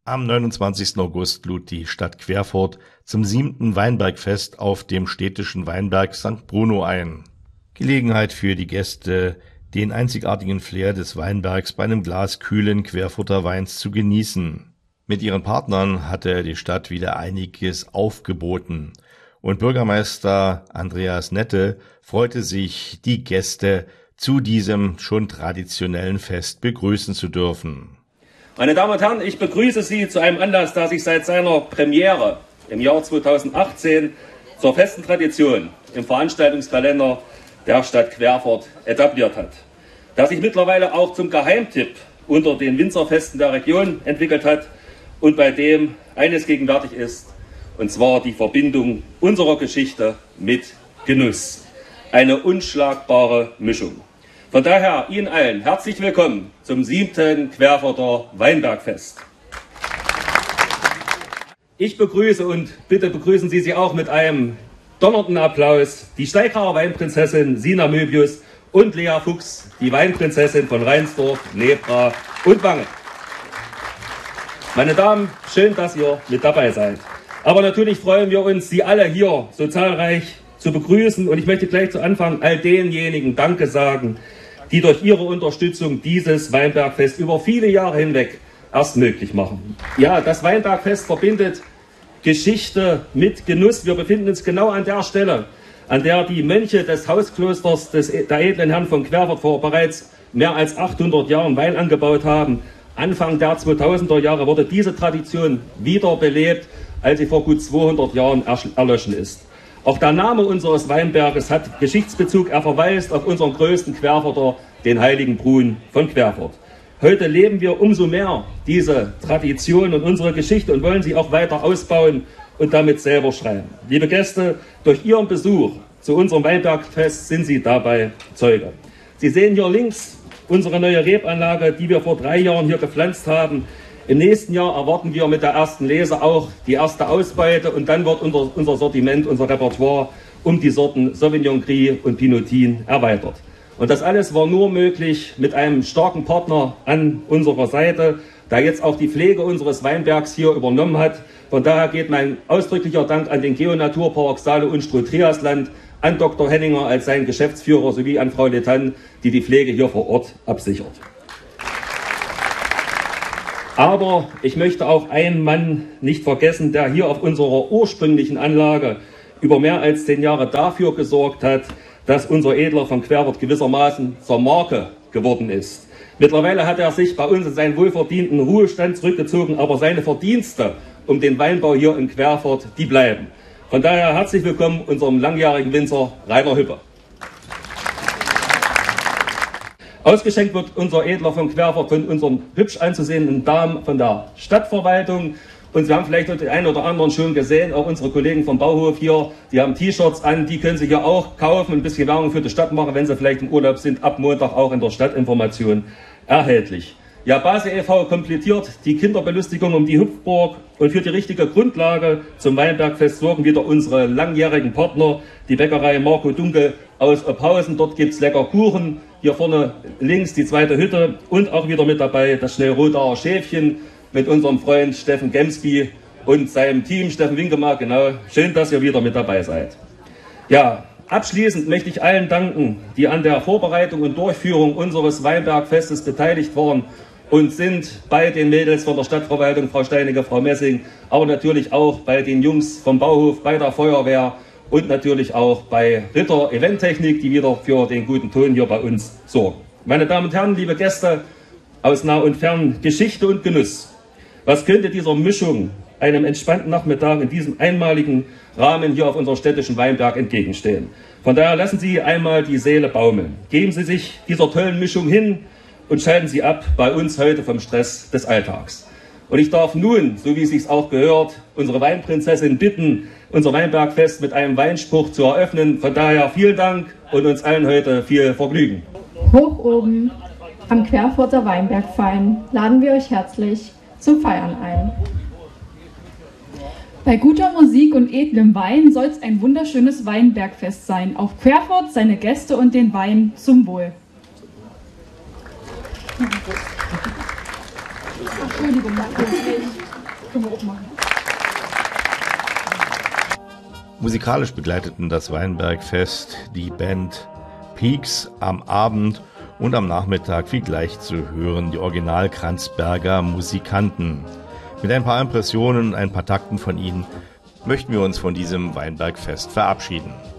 Am 29. August lud die Stadt Querfurt zum 7. Weinbergfest auf dem städtischen Weinberg St. Bruno ein. Gelegenheit für die Gäste, den einzigartigen Flair des Weinbergs bei einem Glas kühlen Querfurter Weins zu genießen. Mit ihren Partnern hatte die Stadt wieder einiges aufgeboten und Bürgermeister Andreas Nette freute sich, die Gäste zu diesem schon traditionellen Fest begrüßen zu dürfen. Meine Damen und Herren, ich begrüße Sie zu einem Anlass, der sich seit seiner Premiere im Jahr 2018 zur festen Tradition im Veranstaltungskalender der Stadt Querfurt etabliert hat. Der sich mittlerweile auch zum Geheimtipp unter den Winzerfesten der Region entwickelt hat und bei dem eines gegenwärtig ist, und zwar die Verbindung unserer Geschichte mit Genuss. Eine unschlagbare Mischung. Von daher Ihnen allen herzlich willkommen zum 7. Querfurter Weinbergfest. Ich begrüße und bitte begrüßen Sie auch mit einem donnernden Applaus die Steigacher Weinprinzessin Sina Möbius und Lea Fuchs, die Weinprinzessin von Reinsdorf, Nebra und Wangen. Meine Damen, schön, dass ihr mit dabei seid. Aber natürlich freuen wir uns, Sie alle hier so zahlreich zu begrüßen. Und ich möchte gleich zu Anfang all denjenigen Danke sagen, die durch ihre Unterstützung dieses Weinbergfest über viele Jahre hinweg erst möglich machen. Ja, das Weinbergfest verbindet Geschichte mit Genuss. Wir befinden uns genau an der Stelle, an der die Mönche des Hausklosters der edlen Herren von Querfurt vor bereits mehr als 800 Jahren Wein angebaut haben. Anfang der 2000er Jahre wurde diese Tradition wiederbelebt, als sie vor gut 200 Jahren erloschen ist. Auch der Name unseres Weinberges hat Geschichtsbezug. Er verweist auf unseren größten Querfurter, den heiligen Bruhn von Querfurt. Heute leben wir umso mehr diese Tradition und unsere Geschichte und wollen sie auch weiter ausbauen und damit selber schreiben. Liebe Gäste, durch Ihren Besuch zu unserem Weinbergfest sind Sie dabei Zeuge. Sie sehen hier links unsere neue Rebanlage, die wir vor 3 Jahren hier gepflanzt haben. Im nächsten Jahr erwarten wir mit der ersten Lese auch die erste Ausbeute und dann wird unser Sortiment, unser Repertoire um die Sorten Sauvignon Gris und Pinotin erweitert. Und das alles war nur möglich mit einem starken Partner an unserer Seite, der jetzt auch die Pflege unseres Weinbergs hier übernommen hat. Von daher geht mein ausdrücklicher Dank an den Geonaturpark Saale und Stroh-Triasland, an Dr. Henninger als seinen Geschäftsführer sowie an Frau Letann, die die Pflege hier vor Ort absichert. Aber ich möchte auch einen Mann nicht vergessen, der hier auf unserer ursprünglichen Anlage über mehr als 10 Jahre dafür gesorgt hat, dass unser Edler von Querfurt gewissermaßen zur Marke geworden ist. Mittlerweile hat er sich bei uns in seinen wohlverdienten Ruhestand zurückgezogen, aber seine Verdienste um den Weinbau hier in Querfurt, die bleiben. Von daher herzlich willkommen unserem langjährigen Winzer Rainer Hüppe. Ausgeschenkt wird unser Edler von Querfurt von unseren hübsch anzusehenden Damen von der Stadtverwaltung. Und Sie haben vielleicht den einen oder anderen schon gesehen, auch unsere Kollegen vom Bauhof hier, die haben T-Shirts an, die können Sie hier auch kaufen und ein bisschen Werbung für die Stadt machen, wenn Sie vielleicht im Urlaub sind, ab Montag auch in der Stadtinformation erhältlich. Ja, Base e.V. komplettiert die Kinderbelustigung um die Hüpfburg und für die richtige Grundlage zum Weinbergfest sorgen wieder unsere langjährigen Partner, die Bäckerei Marco Dunkel aus Ophausen. Dort gibt es lecker Kuchen. Hier vorne links die zweite Hütte und auch wieder mit dabei das Schnellrodaer Schäfchen mit unserem Freund Steffen Gemski und seinem Team, Steffen Winkemark, genau. Schön, dass ihr wieder mit dabei seid. Ja, abschließend möchte ich allen danken, die an der Vorbereitung und Durchführung unseres Weinbergfestes beteiligt waren und sind bei den Mädels von der Stadtverwaltung, Frau Steinecke, Frau Messing, aber natürlich auch bei den Jungs vom Bauhof, bei der Feuerwehr und natürlich auch bei Ritter Eventtechnik, die wieder für den guten Ton hier bei uns sorgen. Meine Damen und Herren, liebe Gäste aus nah und fern, Geschichte und Genuss. Was könnte dieser Mischung einem entspannten Nachmittag in diesem einmaligen Rahmen hier auf unserem städtischen Weinberg entgegenstehen? Von daher lassen Sie einmal die Seele baumeln. Geben Sie sich dieser tollen Mischung hin und schalten Sie ab bei uns heute vom Stress des Alltags. Und ich darf nun, so wie es sich auch gehört, unsere Weinprinzessin bitten, unser Weinbergfest mit einem Weinspruch zu eröffnen. Von daher vielen Dank und uns allen heute viel Vergnügen. Hoch oben am Querfurter Weinbergfein laden wir euch herzlich zum Feiern ein. Bei guter Musik und edlem Wein soll es ein wunderschönes Weinbergfest sein. Auf Querfurt, seine Gäste und den Wein zum Wohl. Entschuldigung, Können wir auch machen. Musikalisch begleiteten das Weinbergfest die Band Peaks am Abend und am Nachmittag, wie gleich zu hören, die Original-Kranzberger Musikanten. Mit ein paar Impressionen, ein paar Takten von ihnen möchten wir uns von diesem Weinbergfest verabschieden.